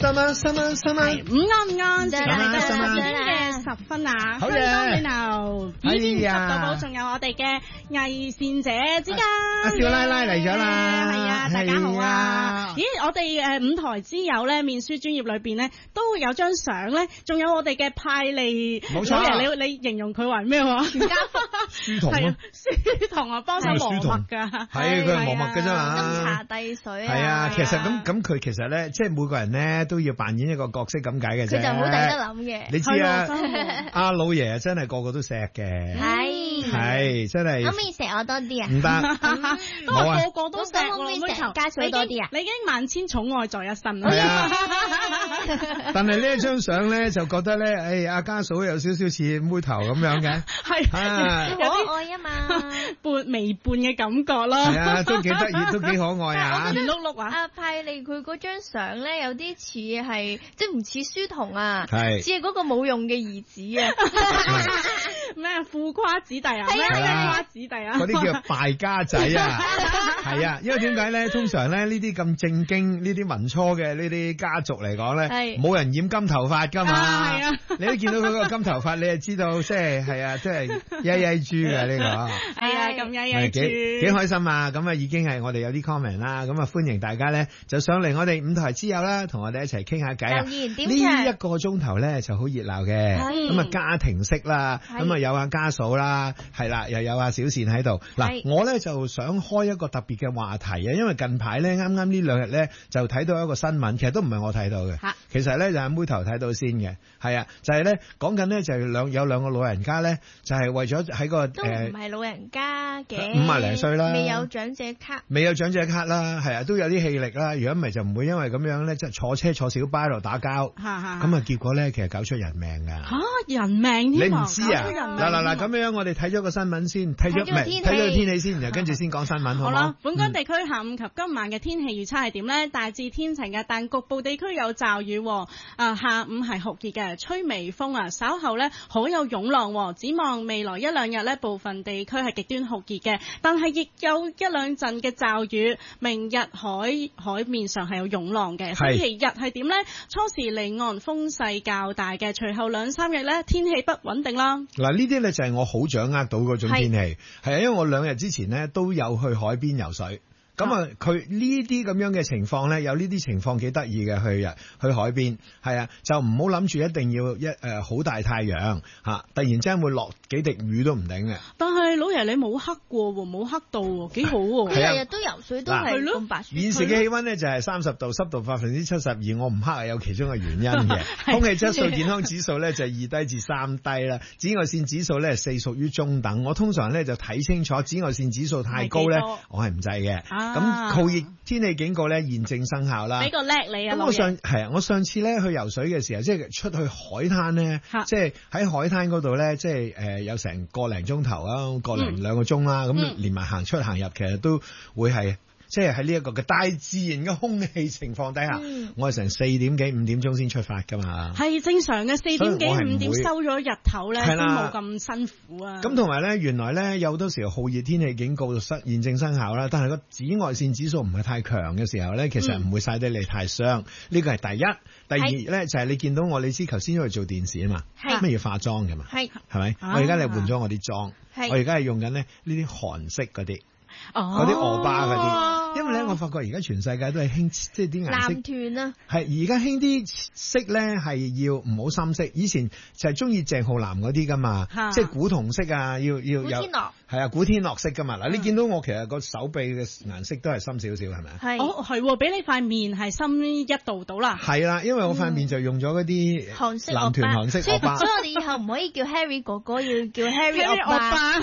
午安，就嚟到2點嘅10分啊！ 好嘢！ 當然後2點10到寶，仲有我哋嘅藝善者之家， 阿少奶奶嚟咗啦！ 係啊，大家好啊！咦，我哋五台之友咧，面書專頁裏邊咧都有張相咧，仲有我哋嘅派利， 冇錯。 你形容佢為咩話？全家書童咯， 書童啊，幫手磨墨㗎， 係佢係磨墨㗎啫嘛。 斟茶遞水啊！ 係啊，其實咁佢其實咧，即係每個人咧都要扮演一個角色咁解嘅啫。 佢就冇抵得諗嘅。 你知啊，阿老爺真係個個都錫嘅。係真係。 可唔可以錫我多啲啊？ 唔得，冇啊！ 個個都錫我，妹頭加水多啲啊！ 你已經萬千寵愛在一身啦。 係啊。但係呢一張相咧，就覺得咧，阿家嫂有少少似妹頭咁樣嘅。 係。 可愛啊嘛， 微胖嘅感覺咯。 係啊，都幾得意，都幾可愛啊！ 圓碌碌啊！ 阿派利佢嗰張相咧，有啲似係即係唔似書童啊，似係嗰個冇用嘅兒子啊。 咩富誇子弟啊？ 係啊，誇子弟啊！ 嗰啲叫敗家仔啊！係啊，因為點解咧？通常咧呢啲咁正經、呢啲民初嘅呢啲家族嚟講咧，冇人染金頭髮噶嘛。係啊，你都見到佢個金頭髮，你就知道即係啊，即係曳曳豬嘅呢個。係啊，咁曳曳豬。幾開心啊！咁啊已經係我哋有啲 comment 啦，咁啊歡迎大家咧就上嚟我哋五台之友啦，同我哋一齊傾下偈啊！呢一個鐘頭咧就好熱鬧嘅，咁啊家庭式啦，咁啊有阿家嫂啦，係啦，又有阿小倩喺度。嗱，我咧就想開一個特別嘅話題啊，因為近排咧啱啱呢兩日咧就睇到一個新聞，其實都唔係我睇到嘅，其實咧就係妹頭睇到先嘅，係啊，就係咧講緊咧就係有兩個老人家咧就係為咗喺個都唔係老人家嘅 50零歲啦， 未有長者卡啦，係啊，都有啲氣力啦。如果唔係就唔會因為咁樣咧，即係坐車坐小巴喺度打交，咁啊結果咧其實搞出人命㗎。 人命添你唔知啊？嗱，咁樣我哋睇咗個新聞先，睇咗個天氣先，然後跟住先講新聞，好啦。 本港地區下午及今晚嘅天氣預測係點咧？大致天晴嘅，但局部地區有驟雨。下午係酷熱嘅，吹微風啊。稍後咧好有湧浪。展望未來一兩日咧，部分地區係極端酷熱嘅，但係亦有一兩陣嘅驟雨。明日海面上係有湧浪嘅。星期日係點咧？初時離岸風勢較大嘅，隨後兩三日咧天氣不穩定啦。 嗱，呢啲咧就係我好掌握到嗰種天氣，係啊，因為我2日之前咧都有去海邊游水。咁啊，佢呢啲咁樣嘅情況咧，有呢啲情況幾得意嘅，去海邊，係啊，就唔好諗住一定要好大太陽嚇，突然之間會落幾滴雨都唔定嘅。 但係老爺你冇黑過喎，冇黑到喎，幾好喎。 佢日日都游水都係咁白雪。 現時嘅氣溫咧就係30度，濕度72%，我唔黑係有其中嘅原因嘅。空氣質素健康指數咧就係2低至3低啦，紫外線指數咧係4，屬於中等。我通常咧就睇清楚紫外線指數太高咧，我係唔制嘅。咁酷熱天氣警告咧現正生效啦。 俾個叻你啊！ 咁我上次咧去游水嘅時候，即係出去海灘咧，即係喺海灘嗰度咧，即係有成個零鐘頭啦，個零2個鐘啦，咁連埋行出行入，其實都會係。即係喺呢一個嘅大自然嘅空氣情況底下，我係成4點幾5點鐘先出發噶嘛。係正常嘅4點幾5點收咗日頭咧，都冇咁辛苦啊。 咁同埋咧，原來咧有好多時候酷熱天氣警告現正生效啦，但係個紫外線指數唔係太強嘅時候咧，其實唔會曬得你太傷。呢個係第一。第二咧就係你見到我，你知頭先因為做電視啊嘛，咩要化妝㗎嘛，係咪？我而家你換咗我啲妝，我而家係用緊咧呢啲韓式嗰啲。嗰啲歐巴嗰啲，因為咧我發覺而家全世界都係興即係啲顏色。 男團啊， 係而家興啲色咧係要唔好深色，以前就係中意鄭浩南嗰啲噶嘛，即係古銅色啊，要有古天樂係啊，古天樂色噶嘛。嗱，你見到我其實個手臂嘅顏色都係深少少，係咪啊？ 係，俾你塊面係深1度到啦。係啦，因為我塊面就用咗嗰啲男團韓式歐巴， 所以我哋以後唔可以叫 Harry 哥哥，要叫 Harry 歐巴。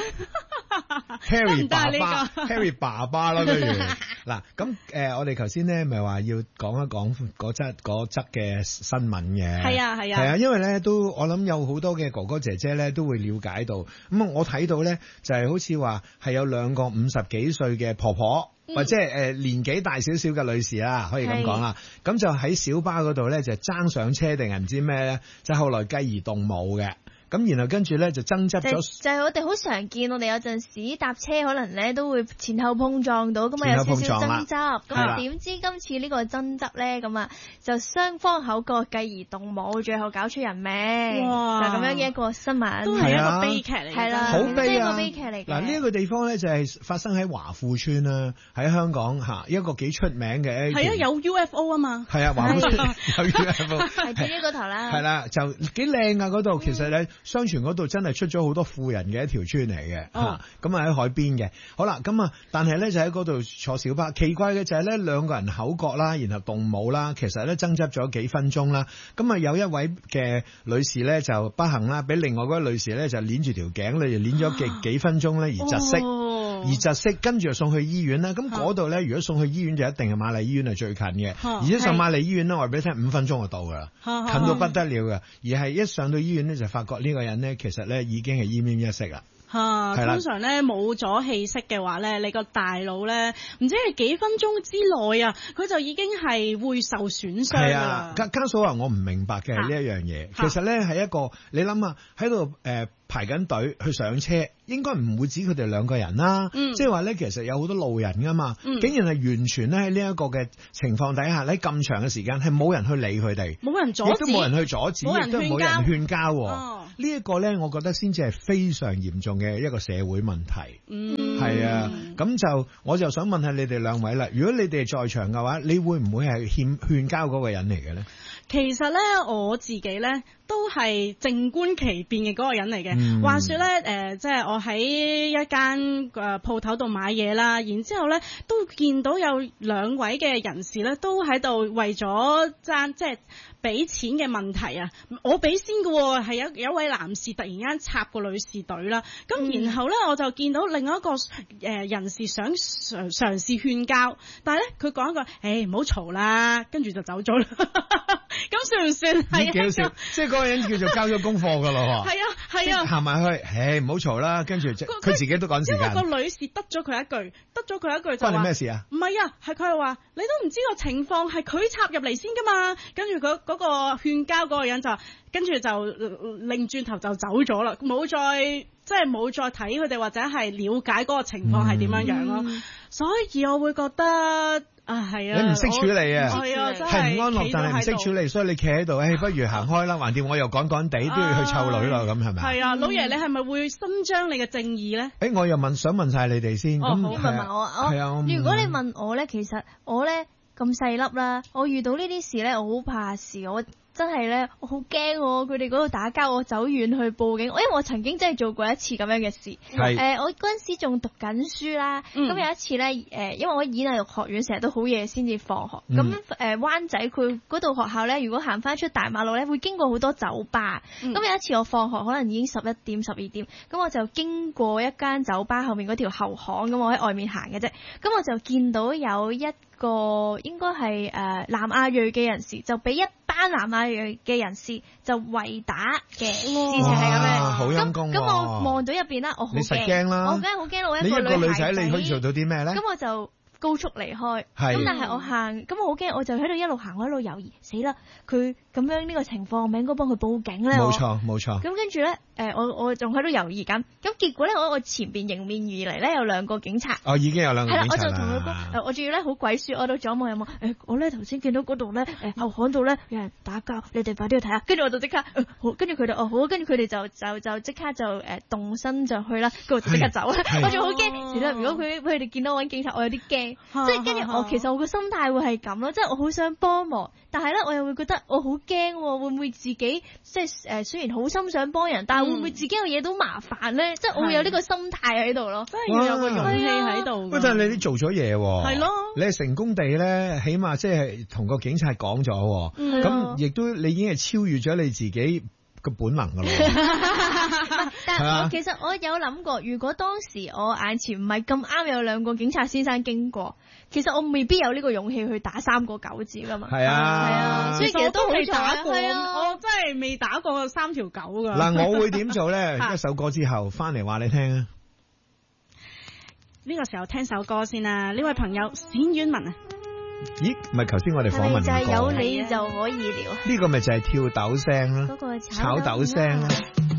Harry 爸爸，Harry 爸爸啦，不如嗱咁我哋頭先咧咪話要講一講嗰則嘅新聞嘅，係啊，因為咧都我諗有好多嘅哥哥姐姐咧都會了解到，咁我睇到咧就係好似話係有2個50幾歲嘅婆婆。或者年紀大少少嘅女士啦，可以咁講啦。咁就喺小巴嗰度咧就爭上車定係唔知咩咧，就後來繼而動武嘅。 咁然後跟住咧就爭執咗。 就係我哋好常見，我哋有陣時搭車可能咧都會前後碰撞到，咁啊有少少爭執。咁啊點知今次呢個爭執咧，咁啊就雙方口角，繼而動武，最後搞出人命。哇！就咁樣嘅一個新聞， 都係一個悲劇嚟。係啦， 好悲啊！ 一個悲劇嚟。 嗱呢一個地方咧就係發生喺華富村啦，喺香港嚇一個幾出名嘅。 係啊，有 UFO 啊嘛。 係啊，華富村有 UFO。 係至於嗰頭啦。 係啦，就幾靚啊嗰度。其實咧，相傳嗰度真係出咗好多富人嘅一條村嚟嘅。咁啊喺海邊嘅。好啦，咁啊，但係咧就喺嗰度坐小巴。奇怪嘅就係咧兩個人口角啦，然後動武啦，其實咧爭執咗幾分鐘啦。咁啊有一位嘅女士咧就不幸啦，俾另外嗰位女士咧就捏住條頸咧，就捏咗幾分鐘咧而窒息，跟住就送去醫院啦。咁嗰度咧，如果送去醫院就一定係瑪麗醫院係最近嘅，而且上瑪麗醫院咧，我話俾你聽5分鐘就到噶啦，近到不得了嘅。而係一上到醫院咧，就發覺呢個人咧其實咧已經係奄奄一息啦。 通常咧冇咗氣息嘅話咧，你個大腦咧唔知係幾分鐘之內啊，佢就已經係會受損傷㗎啦。 家嫂話我唔明白嘅呢一樣嘢，其實咧係一個你諗下喺度排緊隊去上車，應該唔會止佢哋兩個人啦。即係話咧，其實有好多路人噶嘛，竟然係完全咧喺呢一個嘅情況底下，喺咁長嘅時間係冇人去理佢哋， 冇人阻止，亦都冇人去阻止，亦都冇人勸交。呢一個咧，我覺得先至係非常嚴重嘅一個社會問題。係啊，咁我就想問下你哋兩位啦，如果你哋在場嘅話，你會唔會係勸交嗰個人嚟嘅咧？ 其實咧，我自己咧都係靜觀其變嘅嗰個人嚟嘅。話說咧，即係我喺一間鋪頭度買嘢啦，然之後咧都見到有兩位嘅人士咧都喺度為咗爭即係俾錢嘅問題啊，我俾先嘅喎，係有一位男士突然間插個女士隊啦，咁然後咧我就見到另外一個人士想嘗試勸交，但係咧佢講一句唔好嘈啦，跟住就走咗啦。咁算唔算係？幾好笑，即係嗰個人叫做交咗功課㗎咯。係啊，行埋去，唔好嘈啦，跟住佢自己都趕時間。因為個女士得咗佢一句就話：關你咩事啊？唔係啊，係佢係話你都唔知個情況係佢插入嚟先㗎嘛。跟住嗰個勸交嗰個人就跟住就擰轉頭就走咗啦，冇再睇佢哋或者係了解嗰個情況係點樣樣咯。所以我會覺得。係啊！你唔識處理啊，係唔安樂，但係唔識處理，所以你企喺度，不如行開啦。橫掂我又趕地都要去湊女啦，咁係咪？係啊，老爺，你係咪會伸張你嘅正義咧？我又想問晒你哋先。咁你問埋我。係啊， 如果你問我咧，其實我咧咁細粒啦，我遇到呢啲事咧，我好怕事，我真係咧，我好驚佢哋嗰度打交，我走遠去報警。因為我曾經真係做過一次咁樣嘅事。我嗰陣時仲讀緊書啦，咁有一次咧，因為我演藝學院成日都好夜先至放學，咁灣仔佢嗰度學校咧，如果行翻出大馬路咧，會經過好多酒吧。咁有一次我放學可能已經11點12點，咁我就經過一間酒吧後面嗰條後巷，咁我喺外面行嘅啫，咁我就見到有一個應該係南亞裔嘅人士，就俾一班南亞裔嘅人士就圍打嘅事情係咁樣。 好陰功喎！咁我望到入邊啦，我好驚， 你實驚啦！ 我梗係好驚，我一個女仔， 你可以做到啲咩咧？ 咁我就高速離開，咁但係我行，咁我好驚，我就喺度一路行，我一路猶豫，死啦！佢咁樣呢個情況，我咪應該幫佢報警咧？ 冇錯。咁跟住咧，我仲喺度猶豫緊，咁結果咧，我前邊迎面而嚟咧有2個警察。 已經有2個警察啦。係啦，我就同佢講，我仲要咧好鬼鼠，我都左望右望，我咧頭先見到嗰度咧，後巷度咧有人打交，你哋快啲去睇下。跟住我就即刻，跟住佢哋好，跟住佢哋就即刻就動身就去啦，跟住就即刻走啦。我仲好驚，如果佢哋見到我揾警察，我有啲驚。即係跟住其實我個心態會係咁咯，即係我好想幫忙，但係咧我又會覺得我好驚，會唔會自己即係雖然好心想幫人，但係會唔會自己有嘢都麻煩咧？即係我會有呢個心態喺度咯，真係要有個勇氣喺度。喂， 但係你都做咗嘢喎， 係咯， 你係成功地咧，起碼即係同個警察講咗，咁亦都你已經係超越咗你自己個本能噶咯。 但其實我有諗過，如果當時我眼前唔係咁啱有2個警察先生經過，其實我未必有呢個勇氣去打3個狗字噶嘛。係啊，所以其實都未打過。 我真係未打過3條狗噶。 嗱，我會點做咧？一首歌之後翻嚟話你聽啊。 呢個時候聽首歌先啊！呢位朋友冼婉文啊。 咦，唔係頭先我哋訪問就係有你就可以聊。 呢個咪就係跳豆聲啦， 嗰個炒豆聲啦。